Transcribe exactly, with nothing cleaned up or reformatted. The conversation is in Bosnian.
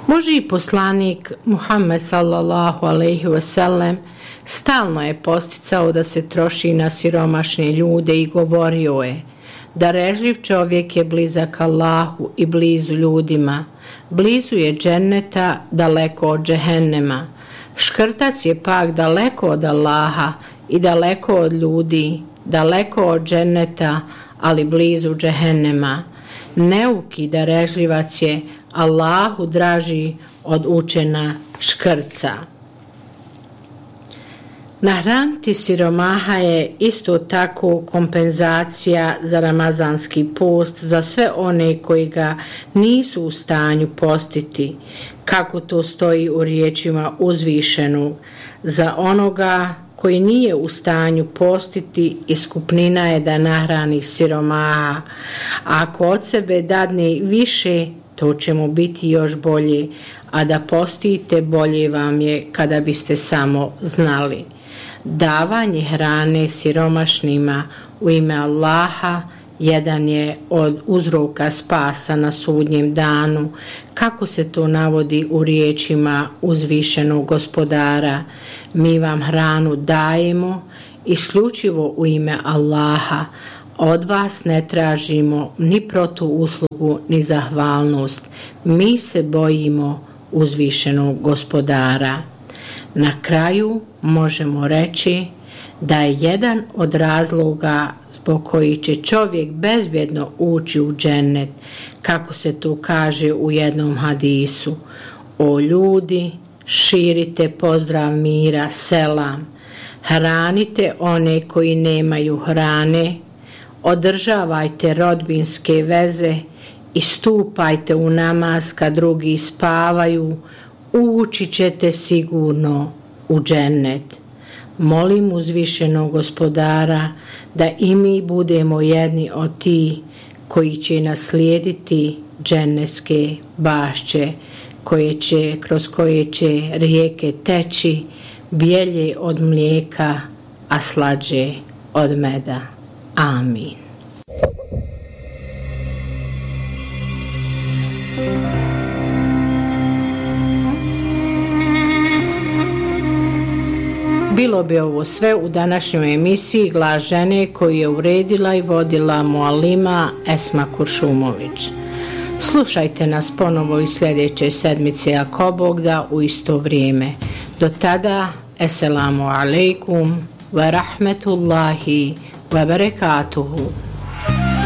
Božji poslanik Muhammed sallallahu alejhi ve sellem stalno je posticao da se troši na siromašne ljude i govorio je: darežljiv čovjek je blizak Allahu i blizu ljudima, blizu je dženneta, daleko od džehennema. Škrtac je pak daleko od Allaha i daleko od ljudi, daleko od dženneta, ali blizu džehennema. Neuki darežljivac je Allahu draži od učena škrca. Nahraniti siromaha je isto tako kompenzacija za ramazanski post za sve one koji ga nisu u stanju postiti, kako to stoji u riječima uzvišenog. Za onoga koji nije u stanju postiti, iskupnina je da nahrani siromaha. A ako od sebe dadne više, to će mu biti još bolje, a da postite bolje vam je kada biste samo znali. Davanje hrane siromašnima u ime Allaha jedan je od uzroka spasa na sudnjem danu, kako se to navodi u riječima uzvišenog Gospodara: mi vam hranu dajemo isključivo u ime Allaha, od vas ne tražimo ni protuuslugu ni zahvalnost, mi se bojimo uzvišenog Gospodara. Na kraju možemo reći da je jedan od razloga zbog koji će čovjek bezbjedno ući u džennet, kako se to kaže u jednom hadisu: o ljudi, širite pozdrav mira, selam, hranite one koji nemaju hrane, održavajte rodbinske veze i stupajte u namaz kad drugi spavaju, ući ćete sigurno u džennet. Molim uzvišenog Gospodara da i mi budemo jedni od ti koji će naslijediti džennetske bašće, koje će, kroz koje će rijeke teći, bijelje od mlijeka, a slađe od meda. Amin. Bilo bi ovo sve u današnjoj emisiji Glas žene koju je uredila i vodila mualima Esma Kuršumović. Slušajte nas ponovo i sljedeće sedmice ako Bog da u isto vrijeme. Do tada, eselamu alejkum wa rahmetullahi wa barakatuhu.